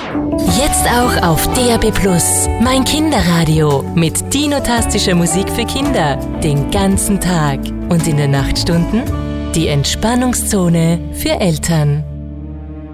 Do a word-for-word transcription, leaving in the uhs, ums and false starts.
Jetzt auch auf D A B plus, mein Kinderradio mit dinotastischer Musik für Kinder, den ganzen Tag. Und in den Nachtstunden die Entspannungszone für Eltern.